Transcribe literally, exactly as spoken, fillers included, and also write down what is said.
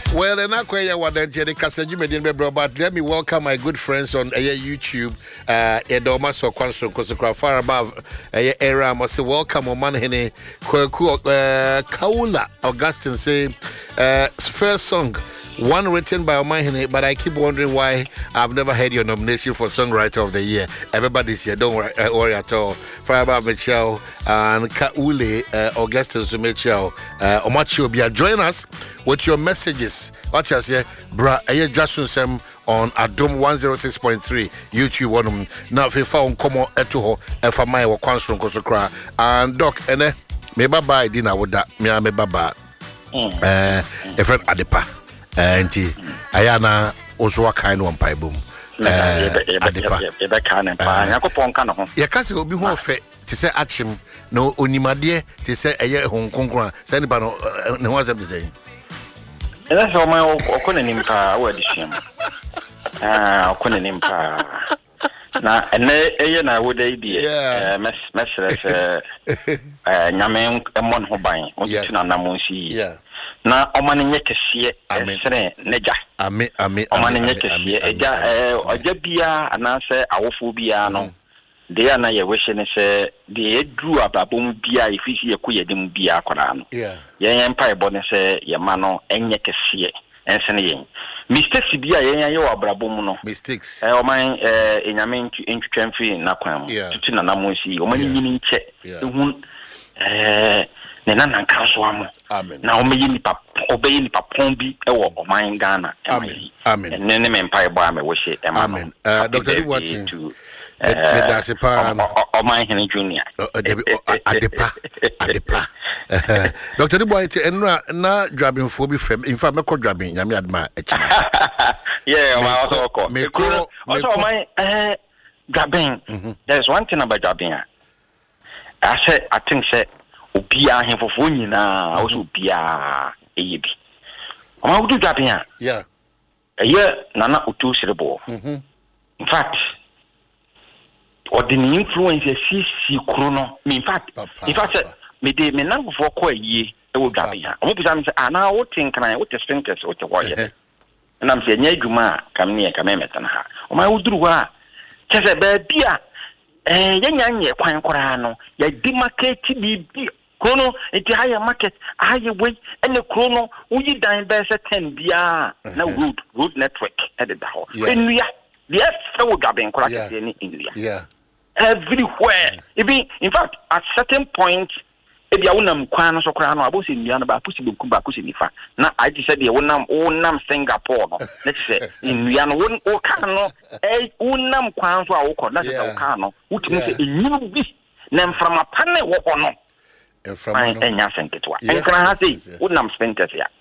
Well, and I quite what the Kasaji Median Bebro, but let me welcome my good friends on uh, YouTube. Uh, Edoma so Kwanso Kosokra far above uh, era. Must say welcome on Manhene Kwaku uh, Kaula Augustine say uh, first song. One written by Omahene, but I keep wondering why I've never heard your nomination for Songwriter of the Year. Everybody's here, don't worry, uh, worry at all. Faraba Michelle and Kaule uh, Augustine Sumichel uh, Omachi Obia. Join us with your messages. Watch us here, bra. Aye, Jason Sem on Adom one oh six point three YouTube one. Now, if you found Komo Etuho, F M I or Kwanson Kosokra and Doc, and eh, me baba dinner with that. Me me baba. Uh, a friend Adepa. Auntie, Ayana also a kind one pie boom. Adepa. Yakasi will be more fit to say Achim, no Unimadie, to say a year Hong Kong, send about no one's up to say. That's all my own power, word is him. Ah, couldn't impart. Now, and then I would idea, Miss Messrs. Yaman and one who buying, on Namusi. Yeah. Na omani nyeke sie esere neja ame ame omani nyeke sie eja eh oja bia anase awofo bia no de ana ye wehye ne se de edru ababom bia ifisi yekoye dem bia akwara no yeah yen yen pa ebo ne se ye ma no enyeke sie ensene yen mistakes bia yen yen ye wabrabom no mistakes eh oman eh enyame ntwetwamfi na kwan tutu na namonsi omani nyini nche ehun eh nena nankaso amo amen na omeyi nipa obeyi nipa pombi ewo oman Ghana amen amen nene me mpa ebo ame wo hye ema amen uh Doctor Duwati to Medasipa oman Hene Junior Adepa Adepa Doctor Duwati enra na dwabinfo bi frem in fact meko dwabin nyame adma echi yeah oman also ko meko also oman eh dwabin there's one thing about dwabin I said I think say Opia hemfofo nyina also opia eyebi ama wudu dwapia yeah eye nana otu sirebo mhm in fact ordinary influence si si kro no in fact in fact me de me nangofo ko aye e wo dwapia omo bisa me say ana wo tinkran wo testinkers wo te woye na me say nya adwuma kam ne kam emeta na ha oma wuduru wa kese ba bia eh yenya nye kwan kora no ya di market bi Chrono, it's a higher market, a higher way, and the chrono, we dine by ten bia, no road, road network at the house. In India, yes, so gabbing correct in India. Yeah. Everywhere. In fact, at certain point, if you want to so crown, I was in Indiana, but pussy Kumbakus in Ifa. Now I just said, you will nam own Singapore. Let's say, in Indiana, one or cano, a unam crown for our corner, that's a cano, which means a new beast, name from a panel or no. And from Enya Sanketwa. And can I say, Unam Spenters, yeah.